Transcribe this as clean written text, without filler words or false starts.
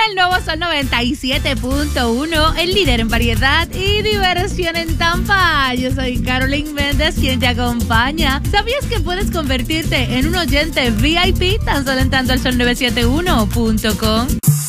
El nuevo Sol 97.1, el líder en variedad y diversión en Tampa. Yo soy Carolyn Méndez, quien te acompaña. ¿Sabías que puedes convertirte en un oyente VIP tan solo entrando al sol971.com?